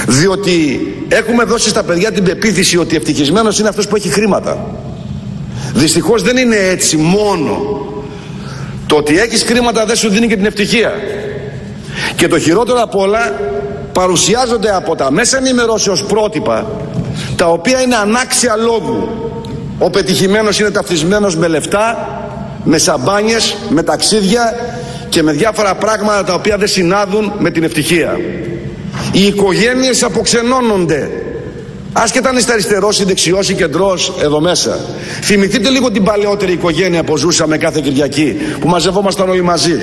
Διότι έχουμε δώσει στα παιδιά την πεποίθηση ότι ευτυχισμένος είναι αυτός που έχει χρήματα. Δυστυχώς δεν είναι έτσι μόνο. Το ότι έχεις χρήματα δεν σου δίνει και την ευτυχία. Και το χειρότερο απ' όλα, παρουσιάζονται από τα μέσα ενημερώσεως πρότυπα τα οποία είναι ανάξια λόγου. Ο πετυχημένος είναι ταυτισμένος με λεφτά, με σαμπάνιες, με ταξίδια και με διάφορα πράγματα τα οποία δεν συνάδουν με την ευτυχία. Οι οικογένειες αποξενώνονται, άσχετα αν είστε αριστερός ή δεξιός ή κεντρός εδώ μέσα. Θυμηθείτε λίγο την παλαιότερη οικογένεια που ζούσαμε κάθε Κυριακή, που μαζευόμασταν όλοι μαζί.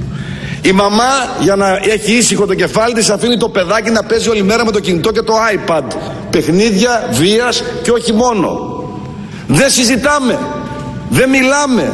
Η μαμά, για να έχει ήσυχο το κεφάλι της, αφήνει το παιδάκι να παίζει όλη μέρα με το κινητό και το iPad. Παιχνίδια βίας και όχι μόνο. Δεν συζητάμε, δεν μιλάμε,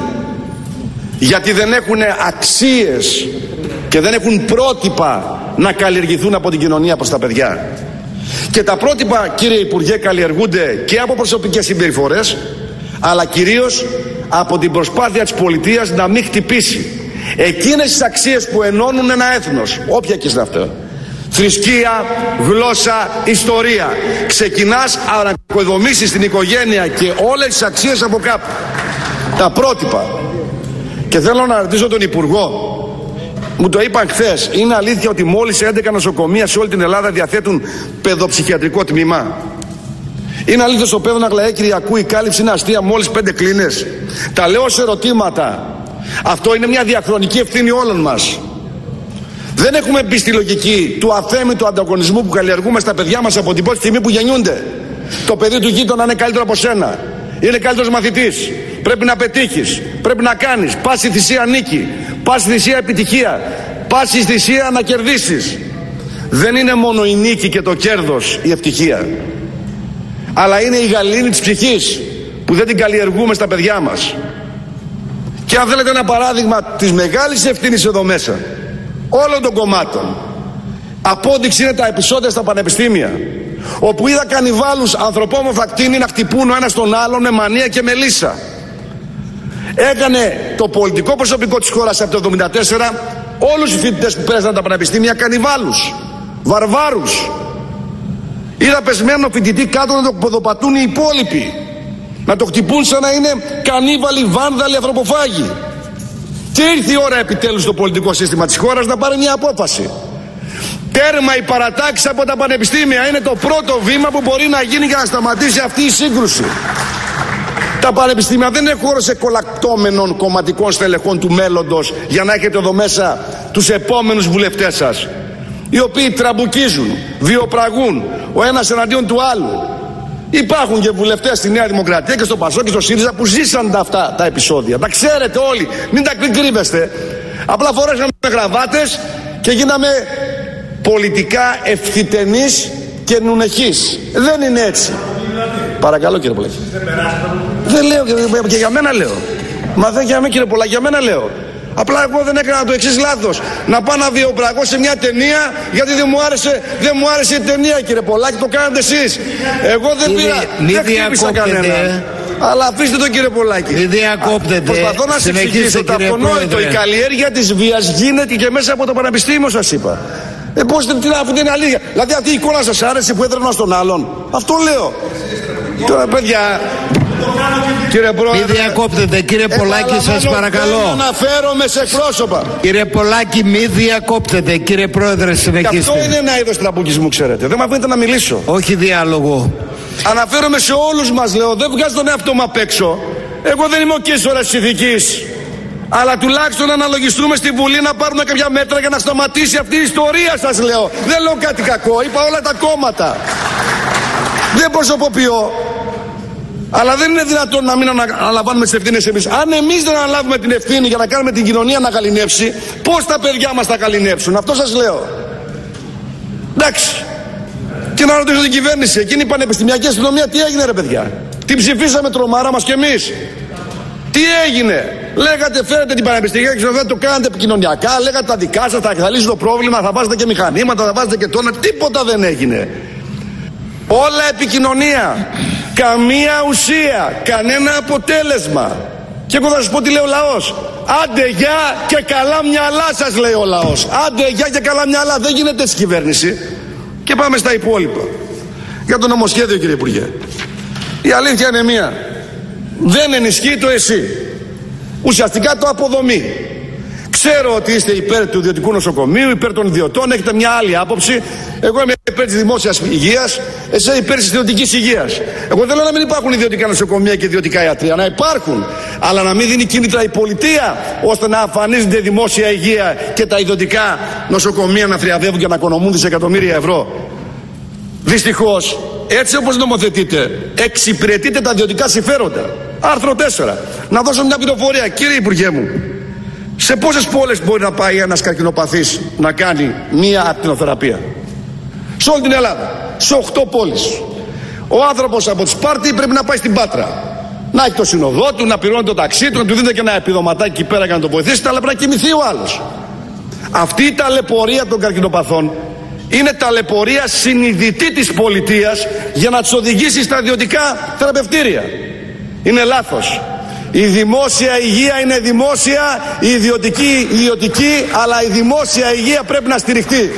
γιατί δεν έχουν αξίες και δεν έχουν πρότυπα να καλλιεργηθούν από την κοινωνία προς τα παιδιά. Και τα πρότυπα, κύριε Υπουργέ, καλλιεργούνται και από προσωπικές συμπεριφορές, αλλά κυρίως από την προσπάθεια της πολιτείας να μην χτυπήσει εκείνες τις αξίες που ενώνουν ένα έθνος, όποια και είναι αυτό. Θρησκεία, γλώσσα, ιστορία. Ξεκινάς να οικοδομήσεις την οικογένεια και όλες τις αξίες από κάπου. Τα πρότυπα. Και θέλω να ρωτήσω τον Υπουργό, μου το είπαν χθες, είναι αλήθεια ότι μόλις 11 νοσοκομεία σε όλη την Ελλάδα διαθέτουν παιδοψυχιατρικό τμήμα? Είναι αλήθεια στο Πέδωνα Αγλαέ Κυριακού η κάλυψη είναι αστεία μόλις 5 κλίνες? Τα λέω ως ερωτήματα. Αυτό είναι μια διαχρονική ευθύνη όλων μας. Δεν έχουμε μπει στη λογική του αθέμητου ανταγωνισμού που καλλιεργούμε στα παιδιά μας από την πρώτη στιγμή που γεννιούνται. Το παιδί του γείτονα είναι καλύτερο από σένα, είναι καλύτερος μαθητής, πρέπει να πετύχεις, πρέπει να κάνεις, πάση θυσία νίκη, πάση θυσία επιτυχία, πάση θυσία να κερδίσεις. Δεν είναι μόνο η νίκη και το κέρδος η ευτυχία, αλλά είναι η γαλήνη της ψυχής που δεν την καλλιεργούμε στα παιδιά μας. Και αν θέλετε ένα παράδειγμα της μεγάλης ευθύνης εδώ μέσα όλων των κομμάτων, απόδειξη είναι τα επεισόδια στα πανεπιστήμια, όπου είδα κανιβάλους ανθρωπόμορφα κτίνη να χτυπούν ο ένας τον άλλον με μανία και με λύσα. Έκανε το πολιτικό προσωπικό της χώρας από το 1974 όλους οι φοιτητές που πέρασαν τα πανεπιστήμια κανιβάλους, βαρβάρους. Είδα πεσμένο φοιτητή κάτω να το ποδοπατούν οι υπόλοιποι, να το χτυπούν σαν να είναι κανίβαλοι, βάνδαλοι, ανθρωποφάγοι. Και ήρθε η ώρα επιτέλους στο πολιτικό σύστημα της χώρας να πάρει μια απόφαση. Τέρμα οι παρατάξεις από τα πανεπιστήμια. Είναι το πρώτο βήμα που μπορεί να γίνει για να σταματήσει αυτή η σύγκρουση. Τα πανεπιστήμια δεν είναι χώρο εκολακτώμενων κομματικών στελεχών του μέλλοντος για να έχετε εδώ μέσα τους επόμενους βουλευτές σας, οι οποίοι τραμπουκίζουν, βιοπραγούν ο ένας εναντίον του άλλου. Υπάρχουν και βουλευτές στη Νέα Δημοκρατία και στο ΠΑΣΟΚ και στο ΣΥΡΙΖΑ που ζήσαν αυτά τα επεισόδια. Τα ξέρετε όλοι, μην τα κρύβεστε. Απλά φορέσαμε γραβάτες και γίναμε πολιτικά ευθυτενείς και νουνεχείς. Δεν είναι έτσι. Παρακαλώ κύριε Πολάκη. Δεν λέω, και για μένα λέω. Μα δεν για μένα κύριε Πολάκη, για μένα λέω. Απλά εγώ δεν έκανα το εξής λάθος. Να πάω να βιοπραγώ σε μια ταινία γιατί δεν μου άρεσε η ταινία κύριε Πολάκη, το κάνατε εσείς. Εγώ δεν πήρα, δεν χτύπησα κανέναν. Αλλά αφήστε το κύριε Πολάκη. Μην διακόπτετε. Προσπαθώ να σας εξηγήσω το αυτονόητο. Η καλλιέργεια της βίας γίνεται και μέσα από το πανεπιστήμιο σας είπα. Πώς δεν είναι αλήθεια? Δηλαδή αυτή η εικόνα σας άρεσε που έδρευνα στον άλλον? Αυτό λέω. Τώρα παιδιά, κύριε Πρόεδρε, μην διακόπτετε κύριε Πολάκη, σας παρακαλώ. Δεν αναφέρομαι σε πρόσωπα. Κύριε Πολάκη, μην διακόπτετε κύριε Πρόεδρε, συνεχίστε. Και αυτό είναι ένα είδος τραμπουκισμού, ξέρετε. Δεν με αφήνετε να μιλήσω. Όχι διάλογο. Αναφέρομαι σε όλους μας, λέω. Δεν βγάζω τον εαυτό μου απ' έξω. Εγώ δεν είμαι ο κίσορας της ηθικής. Αλλά τουλάχιστον να αναλογιστούμε στη Βουλή να πάρουμε κάποια μέτρα για να σταματήσει αυτή η ιστορία, σας λέω. Δεν λέω κάτι κακό, είπα όλα τα κόμματα. Δεν προσωποποιώ. Αλλά δεν είναι δυνατόν να μην αναλαμβάνουμε τις ευθύνες εμείς. Αν εμείς δεν αναλάβουμε την ευθύνη για να κάνουμε την κοινωνία να γαληνεύσει, πώς τα παιδιά μας θα γαληνεύσουν? Αυτό σας λέω. Εντάξει. Και να ρωτήσω την κυβέρνηση, εκείνη η πανεπιστημιακή αστυνομία τι έγινε ρε παιδιά? Την ψηφίσαμε τρομάρα μας κι εμείς. Τι έγινε? Λέγατε φέρετε την πανεπιστημιακή αστυνομία, το κάνατε επικοινωνιακά, λέγατε τα δικά σας, θα λύσουν το πρόβλημα, θα βάζετε και μηχανήματα, θα βάζετε και τόνα. Τίποτα δεν έγινε. Όλα επικοινωνία. Καμία ουσία, κανένα αποτέλεσμα. Και εγώ θα σας πω τι λέει ο λαός. Άντε γεια και καλά μυαλά σας λέει ο λαός. Άντε γεια και καλά μυαλά. Δεν γίνεται έτσι κυβέρνηση. Και πάμε στα υπόλοιπα. Για το νομοσχέδιο, κύριε Υπουργέ. Η αλήθεια είναι μία. Δεν ενισχύει το ΕΣΥ. Ουσιαστικά το αποδομεί. Ξέρω ότι είστε υπέρ του ιδιωτικού νοσοκομείου, υπέρ των ιδιωτών, έχετε μια άλλη άποψη. Εγώ είμαι υπέρ της δημόσιας υγείας, εσύ υπέρ της ιδιωτικής υγείας. Εγώ δεν λέω να μην υπάρχουν ιδιωτικά νοσοκομεία και ιδιωτικά ιατρεία, να υπάρχουν. Αλλά να μην δίνει κίνητρα η πολιτεία ώστε να αφανίζεται η δημόσια υγεία και τα ιδιωτικά νοσοκομεία να θριαβεύουν και να οικονομούν δισεκατομμύρια ευρώ. Δυστυχώς, έτσι όπως νομοθετείτε, εξυπηρετείτε τα ιδιωτικά συμφέροντα. Άρθρο 4. Να δώσω μια πληροφορία, κύριε Υπουργέ μου. Σε πόσες πόλεις μπορεί να πάει ένας καρκινοπαθής να κάνει μία ακτινοθεραπεία? Σε όλη την Ελλάδα. Σε 8 πόλεις. Ο άνθρωπος από τη Σπάρτη πρέπει να πάει στην Πάτρα. Να έχει το συνοδό του, να πληρώνει το ταξί του, να του δίνετε και ένα επιδοματάκι εκεί πέρα για να το βοηθήσετε, αλλά πρέπει να κοιμηθεί ο άλλος. Αυτή η ταλαιπωρία των καρκινοπαθών είναι ταλαιπωρία συνειδητή της πολιτείας για να τους οδηγήσει στα ιδιωτικά θεραπευτήρια. Είναι λάθος. Η δημόσια υγεία είναι δημόσια, η ιδιωτική, αλλά η δημόσια υγεία πρέπει να στηριχτεί.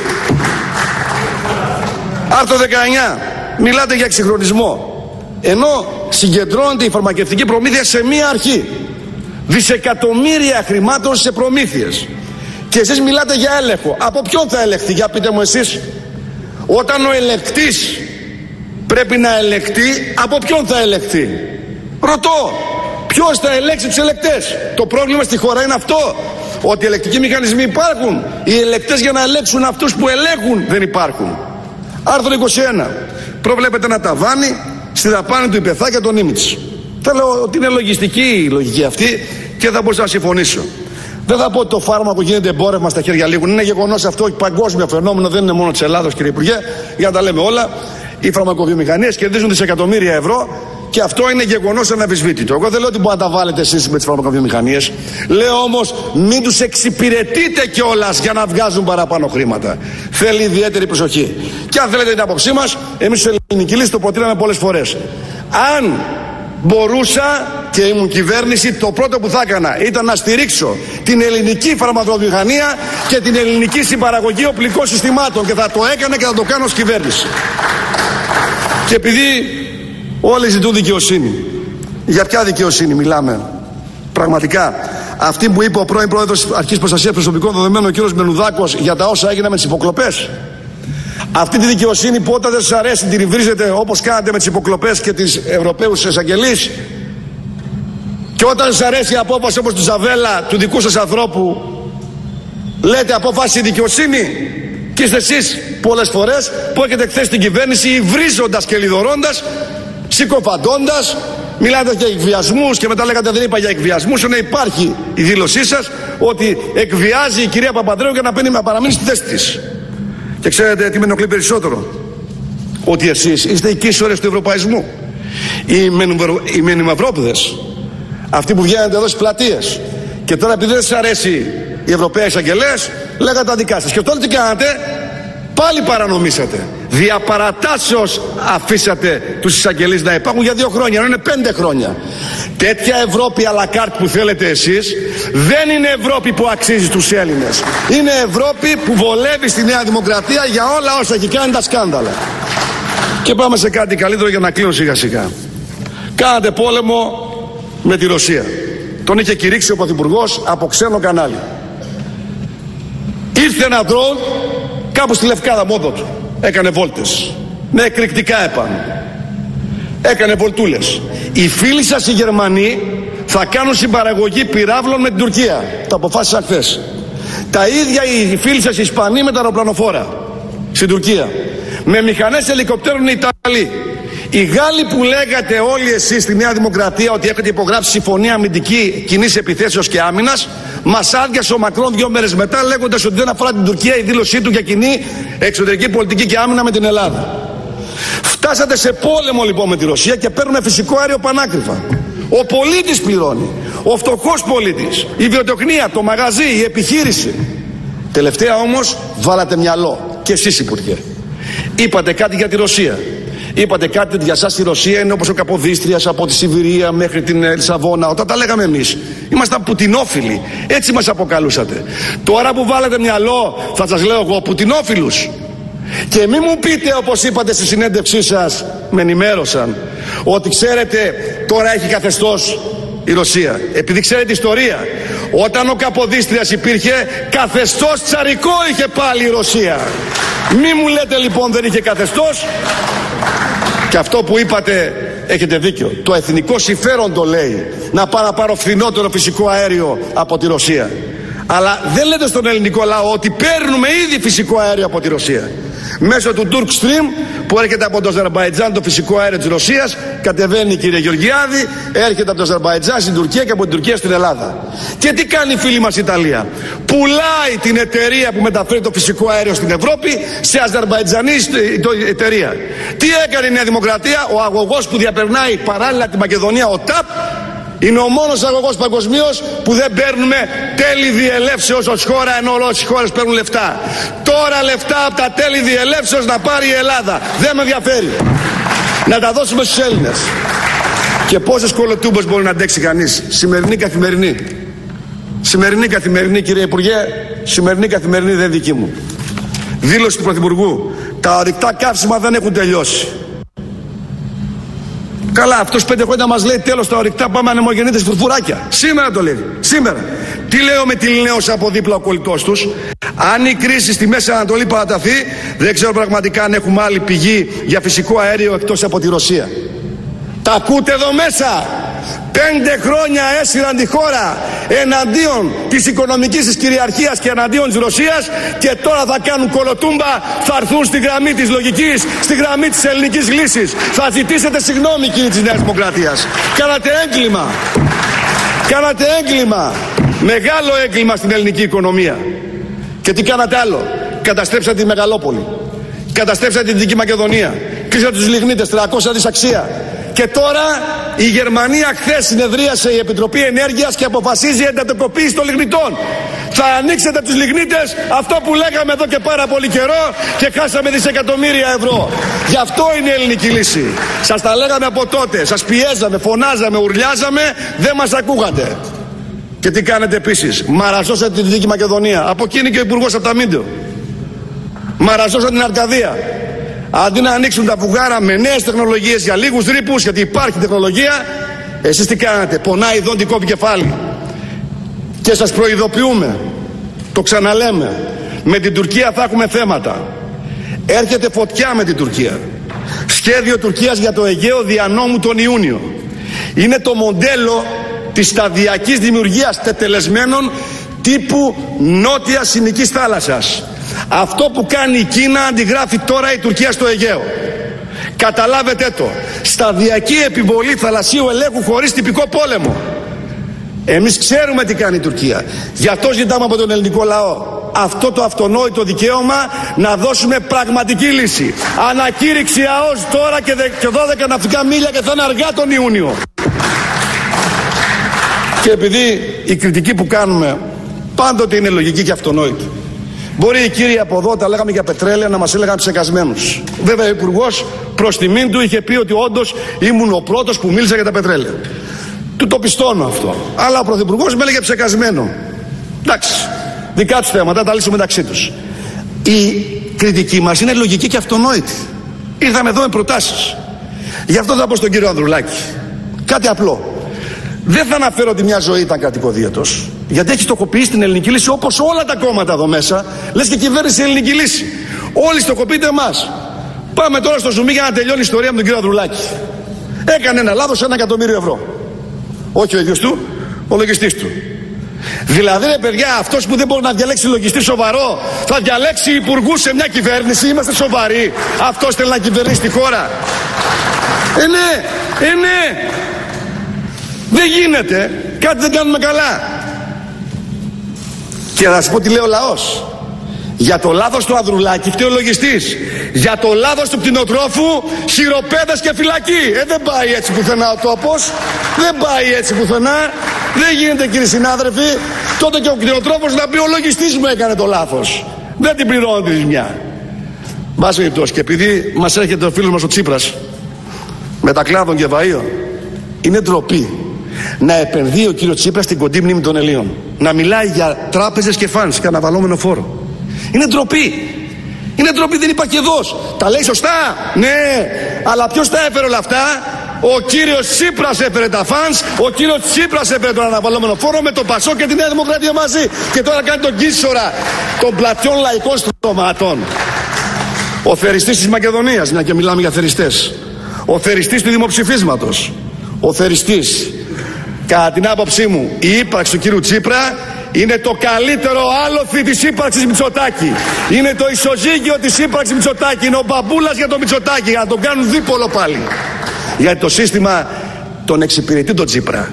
Άρθρο 19. Μιλάτε για εξυγχρονισμό. Ενώ συγκεντρώνεται η φαρμακευτική προμήθεια σε μία αρχή. Δισεκατομμύρια χρημάτων σε προμήθειες. Και εσείς μιλάτε για έλεγχο. Από ποιον θα ελεγχθεί, για πείτε μου εσείς? Όταν ο ελεγκτής πρέπει να ελεγχθεί, από ποιον θα ελεγχθεί? Ρωτώ. Ποιος θα ελέγξει τους ελεκτές? Το πρόβλημα στη χώρα είναι αυτό, ότι οι ελεκτικοί μηχανισμοί υπάρχουν. Οι ελεκτές για να ελέγξουν αυτούς που ελέγχουν δεν υπάρχουν. Άρθρο 21. Προβλέπεται ένα ταβάνι στη δαπάνη του ΥΠΕΘΑ και των ίμιτς. Θέλω ότι είναι λογιστική η λογική αυτή και θα μπορούσα να συμφωνήσω. Δεν θα πω ότι το φάρμακο γίνεται εμπόρευμα στα χέρια λίγων. Είναι γεγονός αυτό, παγκόσμιο φαινόμενο, δεν είναι μόνο της Ελλάδος, κύριε Υπουργέ, για να τα λέμε όλα. Οι φαρμακοβιομηχανίες κερδίζουν δισεκατομμύρια ευρώ. Και αυτό είναι γεγονός αναμφισβήτητο. Εγώ δεν λέω ότι μπορείτε να τα βάλετε εσείς με τις φαρμακοβιομηχανίες. Λέω όμως μην τους εξυπηρετείτε κιόλας για να βγάζουν παραπάνω χρήματα. Θέλει ιδιαίτερη προσοχή. Και αν θέλετε την άποψή μας, εμείς στους Ελληνική Λύση το προτείναμε πολλές φορές. Αν μπορούσα και ήμουν κυβέρνηση, το πρώτο που θα έκανα ήταν να στηρίξω την ελληνική φαρμακοβιομηχανία και την ελληνική συμπαραγωγή οπλικών συστημάτων. Και θα το έκανα και θα το κάνω ως κυβέρνηση. Και επειδή όλοι ζητούν δικαιοσύνη. Για ποια δικαιοσύνη μιλάμε? Πραγματικά αυτή που είπε ο πρώην πρόεδρος της Αρχής Προστασίας Προσωπικών Δεδομένων, ο κ. Μενουδάκος, για τα όσα έγιναν με τις υποκλοπές? Αυτή τη δικαιοσύνη που όταν δεν σας αρέσει την υβρίζετε όπως κάνατε με τις υποκλοπές και τις Ευρωπαίους εισαγγελείς? Και όταν σας αρέσει η απόφαση όπως του Ζαβέλα, του δικού σας ανθρώπου, λέτε απόφαση δικαιοσύνη? Και είστε εσείς πολλές φορές που έχετε εκθέσει την κυβέρνηση υβρίζοντας και λιδωρώντας, συκοφαντώντας, μιλάτε για εκβιασμούς και μετά λέγατε δεν είπα για εκβιασμούς, ενώ υπάρχει η δήλωσή σας ότι εκβιάζει η κυρία Παπανδρέου για να παραμείνει στη θέση της. Και ξέρετε τι με ενοχλεί περισσότερο? Ότι εσείς είστε οι κίσορες του ευρωπαϊσμού. Οι μενιμαυρόπηδες, αυτοί που βγαίνετε εδώ στις πλατείες, και τώρα επειδή δεν σας αρέσει οι Ευρωπαίοι εισαγγελές, λέγατε τα δικά σας. Και τότε τι κάνατε? Πάλι παρανομήσατε. Διαπαρατάσεως αφήσατε τους εισαγγελείς να υπάρχουν για 2 χρόνια, ενώ είναι 5 χρόνια. Τέτοια Ευρώπη à la carte που θέλετε εσείς δεν είναι Ευρώπη που αξίζει στους Έλληνες. Είναι Ευρώπη που βολεύει στη Νέα Δημοκρατία για όλα όσα έχει κάνει τα σκάνδαλα. Και πάμε σε κάτι καλύτερο για να κλείνω σιγά σιγά. Κάνατε πόλεμο με τη Ρωσία. Τον είχε κηρύξει ο Πρωθυπουργός από ξένο κανάλι. Ήρθε ένα ντρόουν κάπου στη Λευκάδα μόνο του. Έκανε βόλτες. Με εκρηκτικά επάνω. Έκανε βολτούλες. Οι φίλοι σας οι Γερμανοί θα κάνουν συμπαραγωγή πυράβλων με την Τουρκία. Το αποφάσισαν χθες. Τα ίδια οι φίλοι σας οι Ισπανοί με τα αεροπλανοφόρα στην Τουρκία. Με μηχανές ελικοπτέρων οι Ιταλοί. Οι Γάλλοι που λέγατε όλοι εσείς στη Νέα Δημοκρατία ότι έχετε υπογράψει συμφωνία αμυντική κοινής επιθέσεως και άμυνας, μας άδειασε ο Μακρόν 2 μέρες μετά λέγοντας ότι δεν αφορά την Τουρκία η δήλωσή του για κοινή εξωτερική πολιτική και άμυνα με την Ελλάδα. Φτάσατε σε πόλεμο λοιπόν με τη Ρωσία και παίρνουμε φυσικό αέριο πανάκριβα. Ο πολίτης πληρώνει. Ο φτωχός πολίτης. Η βιοτεχνία, το μαγαζί, η επιχείρηση. Τελευταία όμως βάλατε μυαλό. Και εσείς Υπουργέ. Είπατε κάτι για τη Ρωσία. Είπατε κάτι ότι για σας η Ρωσία είναι όπως ο Καποδίστριας από τη Σιβηρία μέχρι την Λισαβόνα. Όταν τα λέγαμε εμείς, ήμασταν πουτινόφιλοι. Έτσι μας αποκαλούσατε. Τώρα που βάλετε μυαλό, θα σας λέω εγώ, πουτινόφιλους. Και μη μου πείτε, όπως είπατε στη συνέντευξή σας, με ενημέρωσαν, ότι ξέρετε τώρα έχει καθεστώς η Ρωσία. Επειδή ξέρετε ιστορία, όταν ο Καποδίστριας υπήρχε, καθεστώς τσαρικό είχε πάλι η Ρωσία. Μη μου λέτε λοιπόν δεν είχε καθεστώς. Και αυτό που είπατε έχετε δίκιο. Το εθνικό συμφέρον το λέει, να πάρω φθηνότερο φυσικό αέριο από τη Ρωσία. Αλλά δεν λέτε στον ελληνικό λαό ότι παίρνουμε ήδη φυσικό αέριο από τη Ρωσία. Μέσω του Turk Stream που έρχεται από το Αζερμπαϊτζάν, το φυσικό αέριο της Ρωσίας, κατεβαίνει, κύριε Γεωργιάδη, έρχεται από το Αζερμπαϊτζάν στην Τουρκία και από την Τουρκία στην Ελλάδα. Και τι κάνει η φίλη μας Ιταλία? Πουλάει την εταιρεία που μεταφέρει το φυσικό αέριο στην Ευρώπη σε αζερμπαϊτζανής εταιρεία. Τι έκανε η Νέα Δημοκρατία? Ο αγωγός που διαπερνάει παράλληλα τη Μακεδονία, ο ΤΑΠ, είναι ο μόνος αγωγός παγκοσμίως που δεν παίρνουμε τέλη διελεύσεως ως χώρα, ενώ όλες οι χώρες παίρνουν λεφτά. Τώρα λεφτά από τα τέλη διελεύσεως να πάρει η Ελλάδα. Δεν με ενδιαφέρει. Να τα δώσουμε στους Έλληνες. Και πόσες κολοτούμπες μπορεί να αντέξει κανείς? Σημερινή καθημερινή. Σημερινή καθημερινή, κύριε Υπουργέ, σημερινή καθημερινή δεν δική μου. Δήλωση του Πρωθυπουργού. Τα ορυκτά καύσιμα δεν έχουν τελειώσει. Καλά, αυτός 5 χρόνια μας λέει τέλος τα ορυκτά, πάμε ανεμογεννήτες φουρφουράκια. Σήμερα το λέει. Σήμερα. Τι λέω με τη Λινέος από δίπλα ο κολλητός τους? Αν η κρίση στη Μέση Ανατολή παραταθεί, δεν ξέρω πραγματικά αν έχουμε άλλη πηγή για φυσικό αέριο εκτός από τη Ρωσία. Τα ακούτε εδώ μέσα? 5 χρόνια έσυραν τη χώρα εναντίον της οικονομικής της κυριαρχίας και εναντίον της Ρωσίας, και τώρα θα κάνουν κολοτούμπα, θα έρθουν στη γραμμή της λογικής, στη γραμμή της ελληνικής λύσης. Θα ζητήσετε συγγνώμη, κύριοι της Νέας Δημοκρατίας. Κάνατε έγκλημα. Κάνατε έγκλημα. Μεγάλο έγκλημα στην ελληνική οικονομία. Και τι κάνατε άλλο? Καταστρέψατε τη Μεγαλόπολη. Καταστρέψατε τη Δυτική Μακεδονία. Κλείσατε τους λιγνίτες, 300 δις αξία. Και τώρα η Γερμανία χθες συνεδρίασε η Επιτροπή Ενέργειας και αποφασίζει εντατικοποίηση των λιγνητών. Θα ανοίξετε τους λιγνίτες, αυτό που λέγαμε εδώ και πάρα πολύ καιρό και χάσαμε δισεκατομμύρια ευρώ. Γι' αυτό είναι η ελληνική λύση. Σας τα λέγαμε από τότε, σας πιέζαμε, φωνάζαμε, ουρλιάζαμε, δεν μας ακούγατε. Και τι κάνετε επίσης? Μαραζώσατε τη Δυτική Μακεδονία. Από εκείνη και ο Υπουργός Αταμίντεο. Μαραζώσατε την Αρκαδία. Αντί να ανοίξουν τα φουγάρα με νέες τεχνολογίες για λίγους ρήπους, γιατί υπάρχει τεχνολογία, εσείς τι κάνατε? Πονάει δόντικο κεφάλι. Και σας προειδοποιούμε, το ξαναλέμε, με την Τουρκία θα έχουμε θέματα. Έρχεται φωτιά με την Τουρκία. Σχέδιο Τουρκίας για το Αιγαίο δια νόμου τον Ιούνιο. Είναι το μοντέλο της σταδιακής δημιουργίας τετελεσμένων τύπου νότιας Συνικής θάλασσας. Αυτό που κάνει η Κίνα αντιγράφει τώρα η Τουρκία στο Αιγαίο. Καταλάβετε το. Σταδιακή επιβολή θαλασσίου ελέγχου χωρίς τυπικό πόλεμο. Εμείς ξέρουμε τι κάνει η Τουρκία. Γι' αυτό ζητάμε από τον ελληνικό λαό αυτό το αυτονόητο δικαίωμα να δώσουμε πραγματική λύση. Ανακήρυξη ΑΟΣ τώρα και 12 ναυτικά μίλια και θα είναι αργά τον Ιούνιο. Και επειδή η κριτική που κάνουμε πάντοτε είναι λογική και αυτονόητη, μπορεί οι κύριοι από εδώ, τα λέγαμε για πετρέλαια, να μας έλεγαν ψεκασμένους. Βέβαια ο Υπουργός προς τιμήν του είχε πει ότι όντως ήμουν ο πρώτος που μίλησα για τα πετρέλαια. Του το πιστώνω αυτό. Αλλά ο Πρωθυπουργός με έλεγε ψεκασμένο. Εντάξει, δικά τους θέματα, τα λύσουμε μεταξύ τους. Η κριτική μας είναι λογική και αυτονόητη. Ήρθαμε εδώ με προτάσεις. Γι' αυτό θα πω στον κύριο Ανδρουλάκη κάτι απλό. Δεν θα αναφέρω ότι μια ζωή ήταν κρατικοδίαιτος, γιατί έχει στοχοποιήσει την ελληνική λύση όπως όλα τα κόμματα εδώ μέσα. Λες και κυβέρνηση ελληνική λύση. Όλοι στοχοποιείτε εμάς. Πάμε τώρα στο ζουμί για να τελειώνει η ιστορία με τον κύριο Ανδρουλάκη. Έκανε ένα λάθος 1 εκατομμύριο ευρώ. Όχι ο ίδιος του, ο λογιστής του. Δηλαδή ρε παιδιά, αυτός που δεν μπορεί να διαλέξει λογιστή σοβαρό θα διαλέξει υπουργούς σε μια κυβέρνηση? Είμαστε σοβαροί? Αυτός θέλει να κυβερνήσει τη χώρα? Ναι. Δεν γίνεται. Κάτι δεν κάνουμε καλά. Και να σας πω τι λέει ο λαός. Για το λάθος του Ανδρουλάκη φταίει ο λογιστής. Για το λάθος του κτηνοτρόφου χειροπέδες και φυλακή. Δεν πάει έτσι πουθενά ο τόπος. Δεν πάει έτσι πουθενά. Δεν γίνεται, κύριοι συνάδελφοι. Τότε και ο κτηνοτρόφος να πει ο λογιστής μου έκανε το λάθος. Δεν την πληρώνω τη ζημιά. Βάση περιπτώσει. Και επειδή μας έρχεται ο φίλος μας ο Τσίπρας με τα κλάδων και βαΐων, είναι ντροπή να επενδύει ο κύριος Τσίπρας στην κοντή μνήμη των Ελλήνων. Να μιλάει για τράπεζες και φανς και αναβαλώμενο φόρο. Είναι ντροπή. Είναι ντροπή, δεν υπάρχει εδώς. Τα λέει σωστά, ναι, αλλά ποιος τα έφερε όλα αυτά? Ο κύριος Τσίπρας έφερε τα φανς, ο κύριος Τσίπρας έφερε τον αναβαλλόμενο φόρο με τον Πασό και τη Νέα Δημοκρατία μαζί. Και τώρα κάνει τον κύσσορα των πλατιών λαϊκών στρωμάτων. Ο θεριστής της Μακεδονίας, μια και μιλάμε για θεριστές. Ο θεριστής του δημοψηφίσματος. Ο θεριστής. Κατά την άποψή μου, η ύπαρξη του κύριου Τσίπρα είναι το καλύτερο άλοθη της ύπαρξης Μητσοτάκη. Είναι το ισοζύγιο της ύπαρξης Μητσοτάκη. Είναι ο μπαμπούλας για το Μητσοτάκη, για να τον κάνουν δίπολο πάλι. Γιατί το σύστημα τον εξυπηρετεί τον Τσίπρα.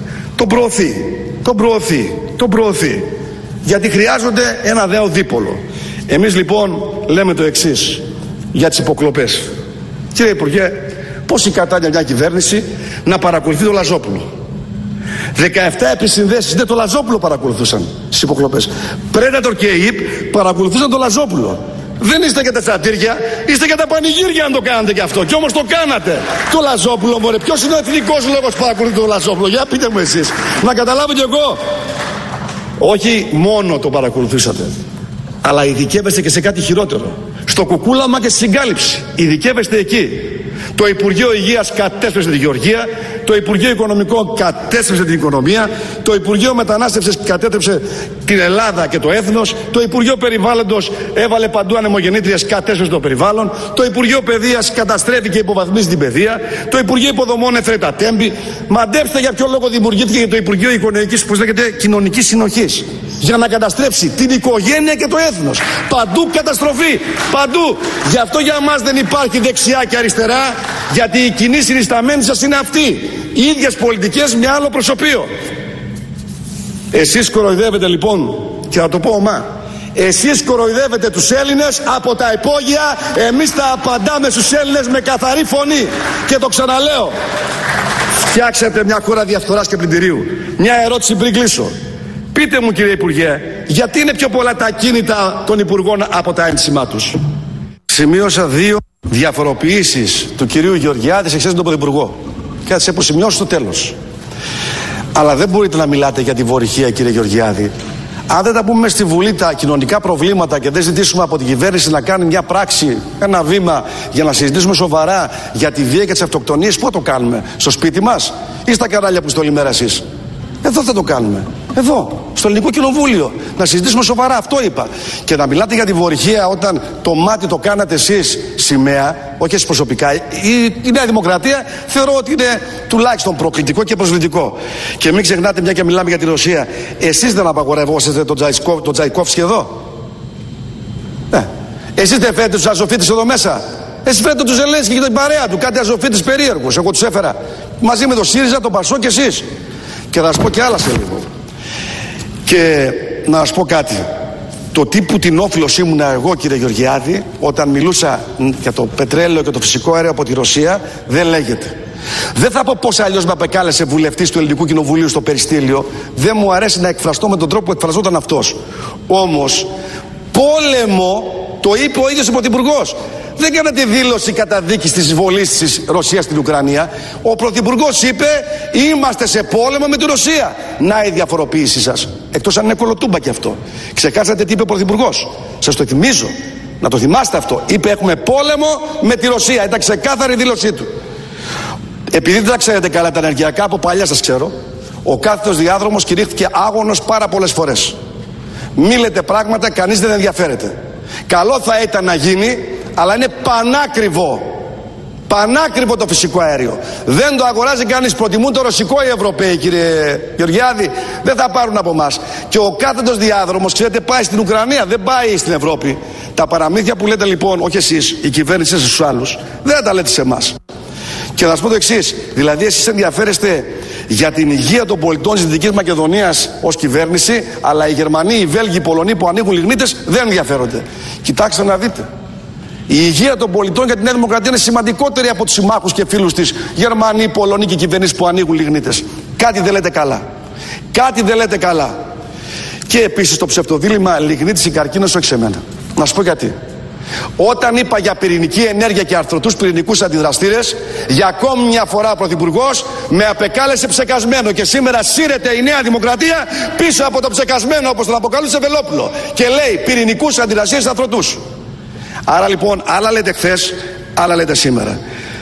Τον προωθεί. Γιατί χρειάζονται ένα δέο δίπολο. Εμείς λοιπόν λέμε το εξής για τις υποκλοπές. Κύριε Υπουργέ, πώς κατάλληλα μια κυβέρνηση να παρακολουθεί το Λαζόπουλο? 17 επισυνδέσεις, δεν το Λαζόπουλο παρακολουθούσαν στις υποκλοπές. Πρέντατορ και ΙΠ παρακολουθούσαν το Λαζόπουλο. Δεν είστε για τα τσατήρια, είστε για τα πανηγύρια αν το κάνετε κι αυτό. Κι όμως το κάνατε. Το Λαζόπουλο, μωρέ, ποιος είναι ο εθνικός λόγος που παρακολουθεί το Λαζόπουλο? Για πείτε μου εσείς, να καταλάβω κι εγώ. Όχι μόνο το παρακολουθήσατε, αλλά ειδικεύεστε και σε κάτι χειρότερο. Στο κουκούλαμα και στη συγκάλυψη. Ειδικεύεστε εκεί. Το Υπουργείο Υγείας κατέστρεψε τη Γεωργία, το Υπουργείο Οικονομικών κατέστρεψε την οικονομία, το Υπουργείο Μετανάστευσης κατέστρεψε την Ελλάδα και το έθνος, το Υπουργείο Περιβάλλοντος έβαλε παντού ανεμογεννήτριες, κατέστρεψε το περιβάλλον, το Υπουργείο Παιδείας καταστρέφει και υποβαθμίζει την παιδεία, το Υπουργείο Υποδομών έφερε τα τέμπη. Μαντέψτε για ποιο λόγο δημιουργήθηκε και το Υπουργείο Οικονομικής, πώς λέγεται, Κοινωνικής Συνοχής. Για να καταστρέψει την οικογένεια και το έθνος. Παντού καταστροφή. Παντού. Γι' αυτό για μας δεν υπάρχει δεξιά και αριστερά, γιατί η κοινή συνισταμένη σας είναι αυτή. Οι ίδιες πολιτικές με άλλο προσωπείο. Εσείς κοροϊδεύετε λοιπόν, και θα το πω ομά, εσείς κοροϊδεύετε τους Έλληνες από τα υπόγεια, εμείς τα απαντάμε στους Έλληνες με καθαρή φωνή. Και το ξαναλέω, φτιάξετε μια χώρα διαφθοράς και πλυντηρίου. Μια ερώτηση πριν κλείσω. Πείτε μου κύριε Υπουργέ, γιατί είναι πιο πολλά τα ακίνητα των Υπουργών από τα ένσημά τους? Σημείωσα 2 διαφοροποιήσεις του κυρίου Γεωργιάδη σε σχέση με τον Πρωθυπουργό. Και θα τις υποσημειώσω στο τέλος. Αλλά δεν μπορείτε να μιλάτε για τη βορυχία, κύριε Γεωργιάδη. Αν δεν τα πούμε στη Βουλή τα κοινωνικά προβλήματα και δεν ζητήσουμε από την κυβέρνηση να κάνει μια πράξη, ένα βήμα για να συζητήσουμε σοβαρά για τη βία και τις αυτοκτονίες, πού το κάνουμε? Στο σπίτι μας ή στα κανάλια που είστε όλη μέρα εσείς? Εδώ θα το κάνουμε. Εδώ, στο Ελληνικό Κοινοβούλιο. Να συζητήσουμε σοβαρά, αυτό είπα. Και να μιλάτε για τη βορυχία όταν το μάτι το κάνατε εσείς σημαία, όχι εσείς προσωπικά. Η Νέα Δημοκρατία θεωρώ ότι είναι τουλάχιστον προκλητικό και προσβλητικό. Και μην ξεχνάτε, μια και μιλάμε για τη Ρωσία, εσείς δεν απαγορευόσατε τον Τζαϊκόφσκι εδώ? Εσείς δεν φέρετε τους Αζωφίτες εδώ μέσα? Εσείς φέρετε τους Ζελένσκι και την παρέα του, κάτι Αζωφίτες περίεργους. Εγώ τους έφερα μαζί με τον ΣΥΡΙΖΑ, τον Πασό και εσείς. Και θα σας πω και άλλα σε λίγο. Και να σας πω κάτι. Το τι πουτινόφιλος ήμουνα εγώ, κύριε Γεωργιάδη, όταν μιλούσα για το πετρέλαιο και το φυσικό αέριο από τη Ρωσία, δεν λέγεται. Δεν θα πω πώς αλλιώς με απεκάλεσε βουλευτής του Ελληνικού Κοινοβουλίου στο Περιστήλιο. Δεν μου αρέσει να εκφραστώ με τον τρόπο που εκφραζόταν αυτός. Όμως, πόλεμο το είπε ο ίδιος ο Πρωθυπουργός. Δεν κάνατε δήλωση καταδίκης της εισβολής της Ρωσίας στην Ουκρανία. Ο Πρωθυπουργός είπε είμαστε σε πόλεμο με τη Ρωσία. Να η διαφοροποίησή σας. Εκτός αν είναι κολοτούμπα και αυτό. Ξεχάσατε τι είπε ο Πρωθυπουργός? Σας το θυμίζω. Να το θυμάστε αυτό. Είπε έχουμε πόλεμο με τη Ρωσία. Ήταν ξεκάθαρη η δήλωσή του. Επειδή δεν τα ξέρετε καλά τα ενεργειακά, από παλιά σας ξέρω, ο κάθετος διάδρομος κηρύχθηκε άγωνος πάρα πολλές φορές. Μη λέτε πράγματα, κανείς δεν ενδιαφέρεται. Καλό θα ήταν να γίνει, αλλά είναι πανάκριβο. Πανάκριβο το φυσικό αέριο. Δεν το αγοράζει κανείς. Προτιμούν το ρωσικό οι Ευρωπαίοι, κύριε Γεωργιάδη. Δεν θα πάρουν από εμάς. Και ο κάθετος διάδρομος, ξέρετε, πάει στην Ουκρανία, δεν πάει στην Ευρώπη. Τα παραμύθια που λέτε λοιπόν, όχι εσείς, η κυβέρνηση στους άλλους, δεν τα λέτε σε εμάς. Και θα σας πω το εξής. Δηλαδή, εσείς ενδιαφέρεστε για την υγεία των πολιτών της Δυτικής Μακεδονίας ως κυβέρνηση, αλλά οι Γερμανοί, οι Βέλγοι, οι Πολωνοί που ανοίγουν λιγνίτες δεν ενδιαφέρονται. Κοιτάξτε να δείτε. Η υγεία των πολιτών για την Νέα Δημοκρατία είναι σημαντικότερη από τους συμμάχους και φίλους της, Γερμανοί, Πολωνοί και οι κυβερνήσεις που ανοίγουν λιγνίτες. Κάτι δεν λέτε καλά. Κάτι δεν λέτε καλά. Και επίσης το ψευτοδήλημα λιγνίτης ή καρκίνος, όχι σε μένα. Να σου πω γιατί. Όταν είπα για πυρηνική ενέργεια και αρθρωτούς πυρηνικούς αντιδραστήρες, για ακόμη μια φορά ο Πρωθυπουργός με απεκάλεσε ψεκασμένο. Και σήμερα σύρεται η Νέα Δημοκρατία πίσω από το ψεκασμένο, όπως τον αποκαλούσε, Βελόπουλο. Και λέει πυρηνικούς αντιδραστήρες αρθρωτούς. Άρα λοιπόν, άλλα λέτε χθες, άλλα λέτε σήμερα.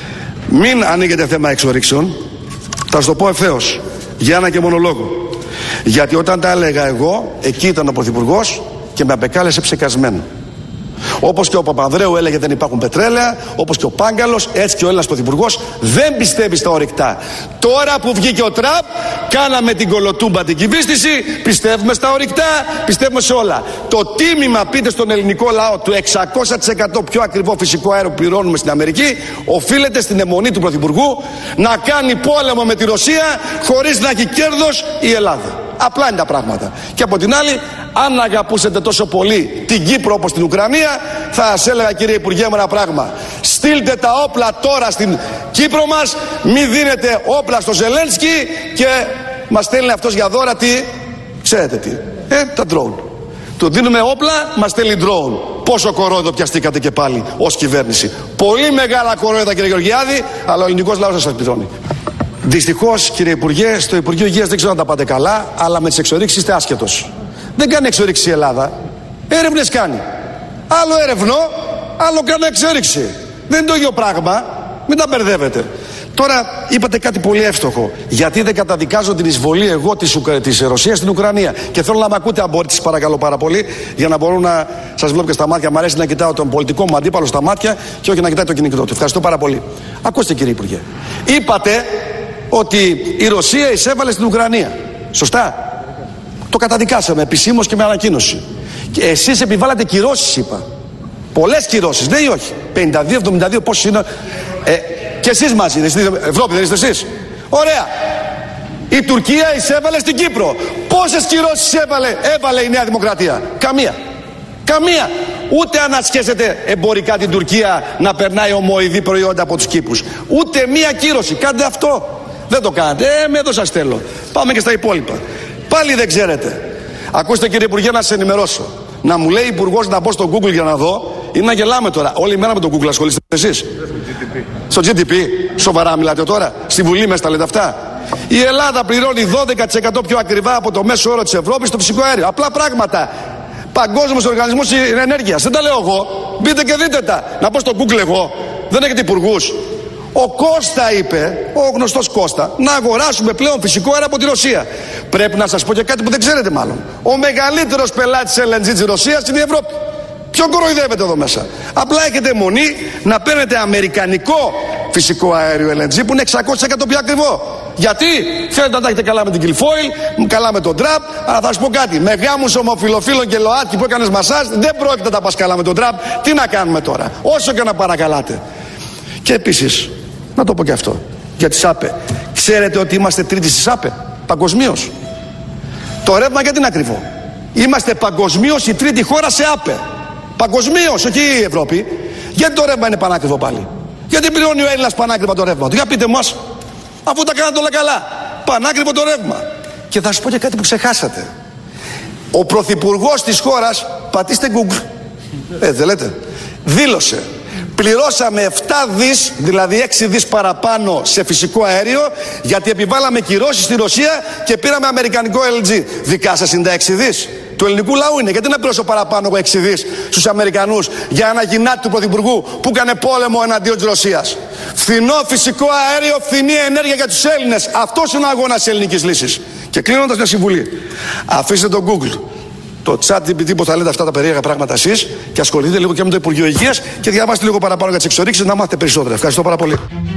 Μην ανοίγετε θέμα εξορίξεων. Θα σου το πω ευθέως, για ένα και μόνο λόγο. Γιατί όταν τα έλεγα εγώ, εκεί ήταν ο Πρωθυπουργός και με απεκάλεσε ψεκασμένο. Όπως και ο Παπανδρέου έλεγε δεν υπάρχουν πετρέλαια, όπως και ο Πάγκαλος, έτσι και ο Έλληνας Πρωθυπουργός δεν πιστεύει στα ορυκτά. Τώρα που βγήκε ο Τραμπ, κάναμε την κολοτούμπα την κυβίστηση, πιστεύουμε στα ορυκτά, πιστεύουμε σε όλα. Το τίμημα, πείτε στον ελληνικό λαό, του 600% πιο ακριβό φυσικό αέριο που πληρώνουμε στην Αμερική, οφείλεται στην αιμονή του Πρωθυπουργού να κάνει πόλεμο με τη Ρωσία χωρίς να έχει κέρδος η Ελλάδα. Απλά είναι τα πράγματα. Και από την άλλη, αν αγαπούσετε τόσο πολύ την Κύπρο όπως την Ουκρανία, θα σας έλεγα, κύριε Υπουργέ μου, ένα πράγμα. Στείλτε τα όπλα τώρα στην Κύπρο μας, μη δίνετε όπλα στο Ζελένσκι και μας στέλνει αυτός για δώρα τι, ξέρετε τι, τα drone. Του δίνουμε όπλα, μας στέλνει drone. Πόσο κορόιδο πιαστήκατε και πάλι ως κυβέρνηση. Πολύ μεγάλα κορόιδα, κύριε Γεωργιάδη, αλλά ο ελληνικός λαός δεν σας πληρώνει. Δυστυχώς, κύριε Υπουργέ, στο Υπουργείο Υγείας δεν ξέρω αν τα πάτε καλά, αλλά με τις εξορίξεις είστε άσχετος. Δεν κάνει εξορίξη η Ελλάδα. Έρευνες κάνει. Άλλο έρευνο, άλλο κάνω εξορίξη. Δεν είναι το ίδιο πράγμα. Μην τα μπερδεύετε. Τώρα είπατε κάτι πολύ εύστοχο. Γιατί δεν καταδικάζω την εισβολή εγώ της Ρωσίας στην Ουκρανία. Και θέλω να με ακούτε, αν μπορείτε, σας παρακαλώ πάρα πολύ, για να μπορώ να σας βλέπω και στα μάτια. Μ' αρέσει να κοιτάω τον πολιτικό μου αντίπαλο στα μάτια και όχι να κοιτάει το κινητό του. Ευχαριστώ πάρα πολύ. Ακούστε, κύριε Υπουργέ. Είπατε ότι η Ρωσία εισέβαλε στην Ουκρανία. Σωστά. Το καταδικάσαμε επισήμως και με ανακοίνωση. Και εσείς επιβάλλατε κυρώσεις, είπα. Πολλές κυρώσεις, ναι ή όχι? 52, 72, πόσοι είναι? Και εσείς μαζί, δεν είστε Ευρώπη, δεν είστε εσείς? Ωραία. Η Τουρκία εισέβαλε στην Κύπρο. Πόσες κυρώσεις έβαλε η Νέα Δημοκρατία? Καμία. Καμία. Ούτε ανασχέσετε εμπορικά την Τουρκία να περνάει ομοειδή προϊόντα από τους κήπους. Ούτε μία κύρωση. Κάντε αυτό. Δεν το κάνετε. Με εδώ σας θέλω. Πάμε και στα υπόλοιπα. Πάλι δεν ξέρετε. Ακούστε, κύριε Υπουργέ, να σας ενημερώσω. Να μου λέει υπουργός να μπω στο Google για να δω, είναι να γελάμε τώρα. Όλη μέρα με το Google ασχολείστε εσείς? Στο GDP. Σοβαρά μιλάτε τώρα? Στη Βουλή μέσα τα λέτε αυτά? Η Ελλάδα πληρώνει 12% πιο ακριβά από το μέσο όρο της Ευρώπης στο φυσικό αέριο. Απλά πράγματα. Παγκόσμιος Οργανισμός Ενέργειας. Δεν τα λέω εγώ. Μπείτε και δείτε τα. Να πω στο Google εγώ. Δεν έχετε υπουργούς? Ο Κώστα είπε, ο γνωστός Κώστα, να αγοράσουμε πλέον φυσικό αέριο από τη Ρωσία. Πρέπει να σας πω και κάτι που δεν ξέρετε μάλλον. Ο μεγαλύτερος πελάτης LNG της Ρωσίας είναι η Ευρώπη. Ποιον κοροϊδεύετε εδώ μέσα? Απλά έχετε μονή να παίρνετε αμερικανικό φυσικό αέριο LNG που είναι 600% πιο ακριβό. Γιατί? Θέλετε να τα έχετε καλά με την Κιλφόιλ, καλά με τον Τραμπ, αλλά θα σου πω κάτι. Με γάμους ομοφιλοφίλων και ΛΟΑΤΚΙ που έκανες μασάζ, δεν πρόκειται να τα πας καλά με τον Τραμπ. Τι να κάνουμε τώρα, όσο και να παρακαλάτε. Και επίσης, να το πω και αυτό, για τη ΣΑΠΕ. Ξέρετε ότι είμαστε τρίτη στη ΣΑΠΕ, παγκοσμίως? Το ρεύμα γιατί είναι ακριβό? Είμαστε παγκοσμίως η τρίτη χώρα σε ΑΠΕ. Παγκοσμίως, όχι η Ευρώπη. Γιατί το ρεύμα είναι πανάκριβο πάλι? Γιατί πληρώνει ο Έλληνας πανάκριβα το ρεύμα του? Για πείτε μας, αφού τα κάνατε όλα καλά. Πανάκριβο το ρεύμα. Και θα σας πω και κάτι που ξεχάσατε. Ο πρωθυπουργός της χώρας, πατήστε Google, δεν λέτε, δήλωσε: πληρώσαμε 7 δις, δηλαδή 6 δις παραπάνω σε φυσικό αέριο, γιατί επιβάλαμε κυρώσεις στη Ρωσία και πήραμε αμερικανικό LNG. Δικά σας είναι τα 6 δις? Του ελληνικού λαού είναι. Γιατί να πληρώσω παραπάνω από 6 δις στους Αμερικανούς για ένα γυνάτι του Πρωθυπουργού που έκανε πόλεμο εναντίον της Ρωσίας? Φθηνό φυσικό αέριο, φθηνή ενέργεια για τους Έλληνες. Αυτός είναι ο αγώνας της ελληνικής λύσης. Και κλείνοντας μια συμβουλή. Αφήστε το Google, το ChatGPT που θα λέτε αυτά τα περίεργα πράγματα εσείς, και ασχοληθείτε λίγο και με το Υπουργείο Υγείας και διαβάστε λίγο παραπάνω για τις εξορίξεις να μάθετε περισσότερα. Ευχαριστώ πάρα πολύ.